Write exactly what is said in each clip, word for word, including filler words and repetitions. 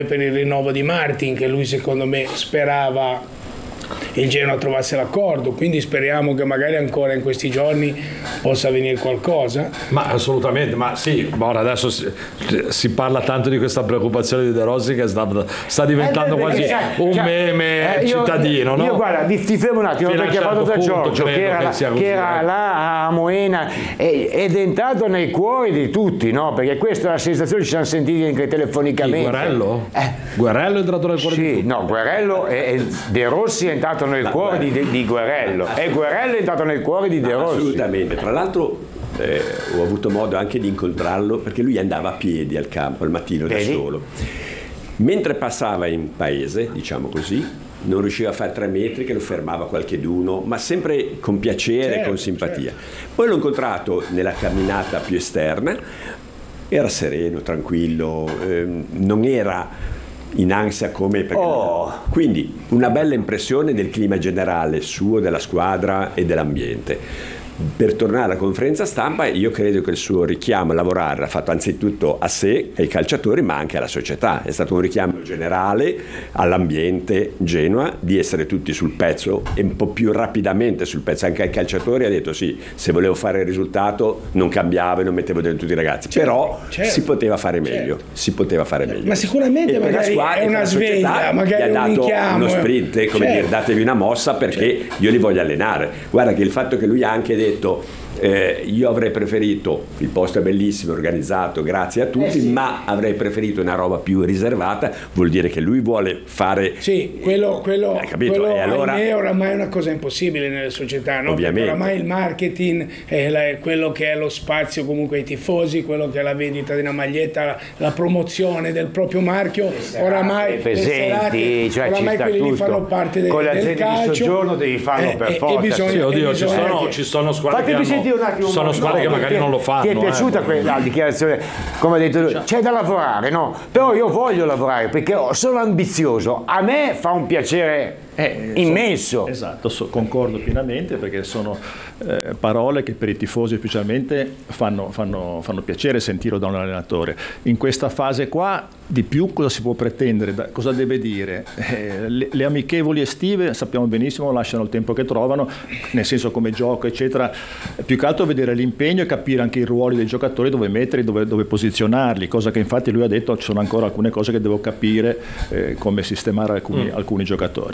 per il rinnovo di Martin, che lui secondo me sperava il Genoa trovasse l'accordo, quindi speriamo che magari ancora in questi giorni possa venire qualcosa. Ma assolutamente, ma sì, ora adesso si, si parla tanto di questa preoccupazione di De Rossi che sta, sta diventando eh, quasi cioè, un cioè, meme eh, cittadino, io, no? Io guarda, ti, ti fermo un attimo, fino perché certo vado da punto, Giorgio che era, che così, era eh. là a Moena ed è entrato nei cuori di tutti, no? Perché questa è la sensazione, ci siamo sentiti anche telefonicamente. Chi, Guerello? Eh. Guerello è entrato nel cuore sì, di tutti? No, Guerello e, e De Rossi è entrato nel no, cuore di, di Guerello e Guerello è entrato nel cuore di De Rossi. Assolutamente, tra l'altro eh, ho avuto modo anche di incontrarlo perché lui andava a piedi al campo al mattino da Vedi? solo, mentre passava in paese, diciamo così, non riusciva a fare tre metri che lo fermava qualcheduno, ma sempre con piacere, certo, con simpatia. Certo. Poi l'ho incontrato nella camminata più esterna, era sereno, tranquillo, ehm, non era in ansia come perché oh. Quindi una bella impressione del clima generale suo, della squadra e dell'ambiente. Per tornare alla conferenza stampa, io credo che il suo richiamo a lavorare l'ha fatto anzitutto a sé, ai calciatori, ma anche alla società. È stato un richiamo generale all'ambiente Genoa di essere tutti sul pezzo e un po' più rapidamente sul pezzo. Anche ai calciatori ha detto sì, se volevo fare il risultato non cambiavo e non mettevo dentro tutti i ragazzi, certo, però certo, si poteva fare meglio, certo. si poteva fare meglio. Ma sicuramente magari squadra, è una sveglia, magari gli ha dato un richiamo, uno sprint, come certo. dire, datevi una mossa perché certo. io li voglio allenare. Guarda che il fatto che lui ha anche detto Eh, io avrei preferito, il posto è bellissimo, organizzato, grazie a tutti, eh sì. ma avrei preferito una roba più riservata, vuol dire che lui vuole fare sì, quello, quello, hai capito? quello e allora è oramai una cosa impossibile nelle società, no? Ovviamente. Perché oramai il marketing è la, quello che è lo spazio comunque ai tifosi, quello che è la vendita di una maglietta, la, la promozione del proprio marchio, oramai presenti, cioè oramai quelli tutto. Lì fanno parte del, con la del calcio di soggiorno devi farlo eh, per e, forza. e bisogna, sì, oddio, e ci bisogna sono, che... ci sono squadre Fatemi che hanno, un attimo, sono no, squadre no, che magari ti, non lo fanno. Ti è piaciuta eh, quella dichiarazione? Come ha detto lui, c'è da lavorare, no? Però io voglio lavorare perché sono ambizioso. A me fa un piacere Eh, immenso. So, esatto, so, concordo pienamente perché sono eh, parole che per i tifosi specialmente fanno, fanno, fanno piacere sentirlo da un allenatore. In questa fase qua di più cosa si può pretendere, da, cosa deve dire? Eh, le, le amichevoli estive sappiamo benissimo lasciano il tempo che trovano, nel senso come gioco eccetera, più che altro vedere l'impegno e capire anche i ruoli dei giocatori, dove metterli, dove, dove posizionarli, cosa che infatti lui ha detto ci sono ancora alcune cose che devo capire, eh, come sistemare alcuni, mm. alcuni giocatori.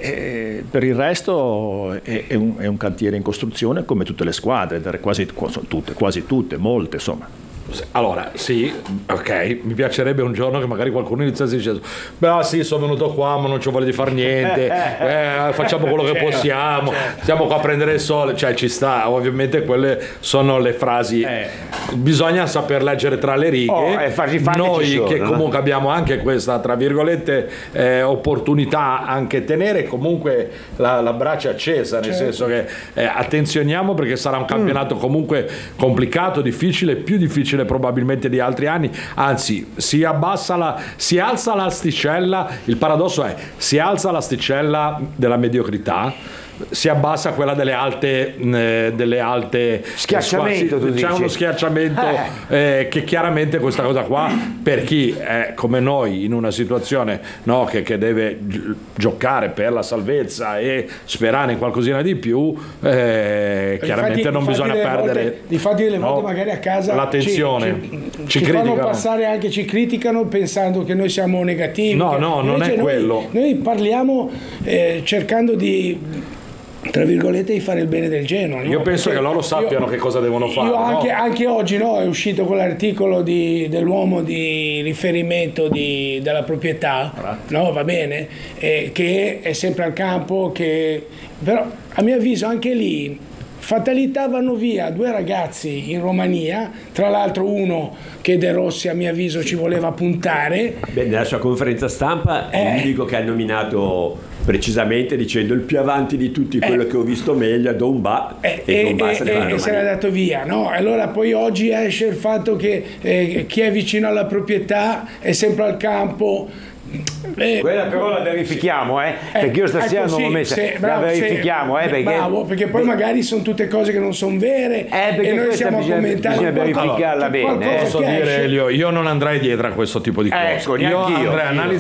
E per il resto è, è, un, è un cantiere in costruzione come tutte le squadre, quasi tutte, quasi tutte, molte insomma. Allora, sì, ok, mi piacerebbe un giorno che magari qualcuno iniziasse dicendo beh sì, sono venuto qua ma non ci voglio di fare niente, eh, facciamo quello che possiamo, stiamo qua a prendere il sole, cioè ci sta, ovviamente quelle sono le frasi, eh. bisogna saper leggere tra le righe, oh, eh, noi sono, che no? comunque abbiamo anche questa, tra virgolette, eh, opportunità anche tenere comunque la, la braccia accesa, nel certo. senso che eh, attenzioniamo perché sarà un campionato mm. comunque complicato, difficile, più difficile probabilmente di altri anni, anzi si abbassa la, si alza l'asticella, il paradosso è si alza l'asticella della mediocrità, si abbassa quella delle alte eh, delle alte schiacciamento, eh, c'è uno schiacciamento eh. Eh, che chiaramente questa cosa qua per chi è come noi in una situazione no, che, che deve gi- giocare per la salvezza e sperare in qualcosina di più eh, chiaramente infatti, non bisogna perdere volte, difatti delle volte no, magari a casa l'attenzione ci, ci, ci, ci criticano, fanno passare anche ci criticano pensando che noi siamo negativi, no no non è noi, quello noi parliamo eh, cercando di tra virgolette di fare il bene del Genoa, no? Io penso Perché che loro sappiano io, che cosa devono fare. Io anche, no? anche oggi no, è uscito quell'articolo di, dell'uomo di riferimento di, della proprietà, no, va bene, eh, che è sempre al campo, che però a mio avviso anche lì fatalità vanno via due ragazzi in Romania, tra l'altro uno che De Rossi a mio avviso ci voleva puntare. Beh, nella sua conferenza stampa eh. l'unico che ha nominato precisamente dicendo il più avanti di tutti, quello eh. che ho visto meglio è Domba eh, e, e Domba se ne va e se l'ha dato via, no? Allora poi oggi esce il fatto che eh, chi è vicino alla proprietà è sempre al campo. Eh, quella però la verifichiamo, eh, perché io stasera ecco, non sì, l'ho messa, sì, bravo, la verifichiamo, sì, eh, perché, bravo, perché poi magari sono tutte cose che non sono vere eh, e noi siamo a commentare bisogna verificarla bene. Posso Che dire, esce. Elio, io non andrei dietro a questo tipo di cose. Ecco, io neanch'io, andrei a io. analizzare